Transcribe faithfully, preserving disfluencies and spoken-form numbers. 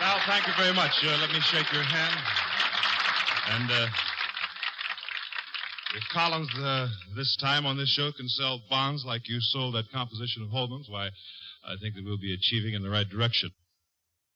Val, thank you very much. Uh, let me shake your hand. And uh, if Collins uh, this time on this show can sell bonds like you sold that composition of Holman's, why, I think that we'll be achieving in the right direction.